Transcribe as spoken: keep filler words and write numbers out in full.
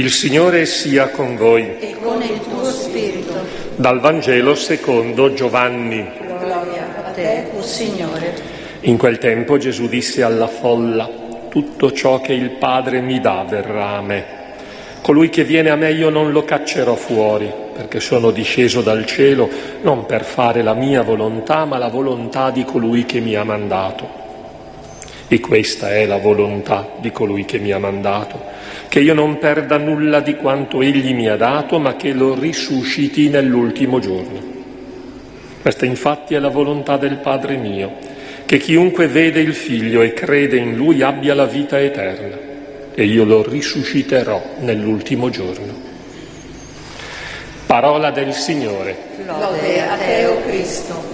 Il Signore sia con voi. E con il tuo spirito. Dal Vangelo secondo Giovanni. Gloria a te, o Signore. In quel tempo Gesù disse alla folla: tutto ciò che il Padre mi dà verrà a me. Colui che viene a me io non lo caccerò fuori, perché sono disceso dal cielo non per fare la mia volontà, ma la volontà di colui che mi ha mandato. E questa è la volontà di colui che mi ha mandato, che io non perda nulla di quanto egli mi ha dato, ma che lo risusciti nell'ultimo giorno. Questa infatti è la volontà del Padre mio, che chiunque vede il Figlio e crede in Lui abbia la vita eterna, e io lo risusciterò nell'ultimo giorno. Parola del Signore. Lode a te, o Cristo.